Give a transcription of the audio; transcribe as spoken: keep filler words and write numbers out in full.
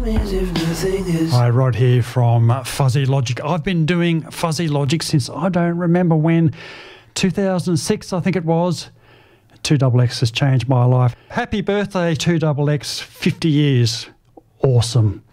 Hi, Rod here from Fuzzy Logic. I've been doing Fuzzy Logic since I don't remember when, two thousand six I think it was. two X X has changed my life. Happy birthday two X X, fifty years. Awesome.